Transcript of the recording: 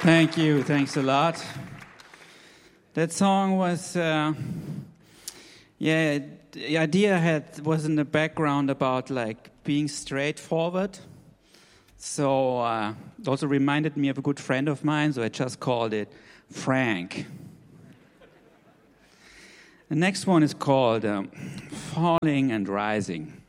Thank you. Thanks a lot. That song was, the idea was in the background about like being straightforward. So it also reminded me of a good friend of mine, so I just called it Frank. The next one is called Falling and Rising.